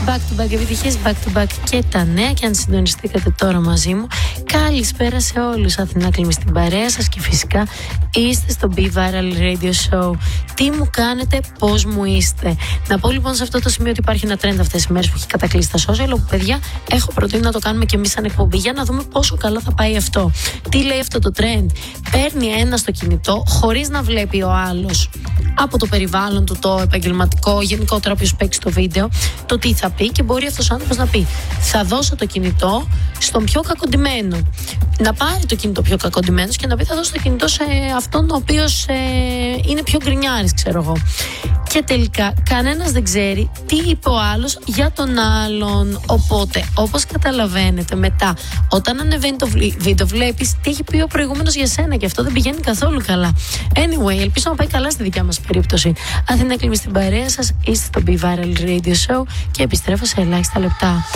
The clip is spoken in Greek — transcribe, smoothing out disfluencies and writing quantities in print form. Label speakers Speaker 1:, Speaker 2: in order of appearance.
Speaker 1: Back to back επιτυχίες, back to back και τα νέα. Και αν συντονιστήκατε τώρα μαζί μου, καλησπέρα σε όλους. Αθηνά Κλίμη στην παρέα σας και φυσικά είστε στο Be Viral Radio Show. Τι μου κάνετε, πώς μου είστε? Να πω λοιπόν σε αυτό το σημείο ότι υπάρχει ένα trend αυτές τις μέρες που έχει κατακλείσει τα social, όπου παιδιά έχω προτείνει να το κάνουμε και εμείς σαν εκπομπή για να δούμε πόσο καλά θα πάει αυτό. Τι λέει αυτό το trend? Παίρνει ένα στο κινητό χωρίς να βλέπει ο άλλος από το περιβάλλον του, το επαγγελματικό, γενικότερα όποιος παίξει το βίντεο, το τι θα πει, και μπορεί αυτός ο άνθρωπος να πει: θα δώσω το κινητό στον πιο κακοντημένο. Να πάρει το κινητό πιο κακοντημένος και να πει: θα δώσω το κινητό σε αυτόν ο οποίος είναι πιο γκρινιάρης, ξέρω εγώ. Και τελικά κανένας δεν ξέρει τι είπε ο άλλος για τον άλλον. Οπότε, όπως καταλαβαίνετε, μετά, όταν ανεβαίνει το βίντεο, βλέπεις τι έχει πει ο προηγούμενος για σένα, και αυτό δεν πηγαίνει καθόλου καλά. Anyway, ελπίζω να πάει καλά στη δικιά μας περίπτωση. Αθηνά Κλίμη στην παρέα σας, είστε στο Be Viral Radio Show και επιστρέφω σε ελάχιστα λεπτά.